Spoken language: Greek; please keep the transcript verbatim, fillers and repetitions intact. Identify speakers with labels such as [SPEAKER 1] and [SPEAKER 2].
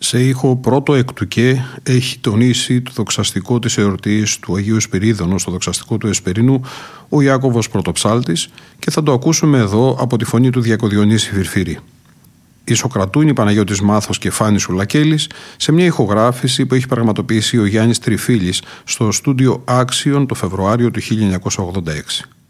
[SPEAKER 1] Σε ήχο πρώτο εκ του και έχει τονίσει το δοξαστικό της εορτής του Αγίου Εσπυρίδωνος, το δοξαστικό του Εσπερινού, ο Ιάκωβος Πρωτοψάλτης, και θα το ακούσουμε εδώ από τη φωνή του Διακοδιονύση Φυρφύρη. Ισοκρατούν η Παναγιώτης Μάθος και Φάνης Σουλακέλης σε μια ηχογράφηση που έχει πραγματοποιήσει ο Γιάννης Τριφίλης στο στούντιο Άξιον το Φεβρουάριο του χίλια εννιακόσια ογδόντα έξι.